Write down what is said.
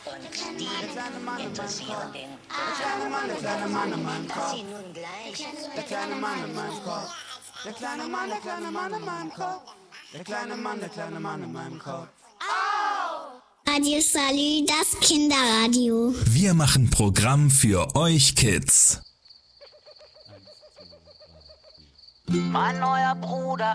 Und die interessieren den dass sie nun gleich Der kleine Mann in meinem Kopf. Der kleine Mann in meinem Kopf. Der kleine Mann in meinem Kopf. Radio Salü, das Kinderradio. Wir machen Programm für euch Kids. mein neuer Bruder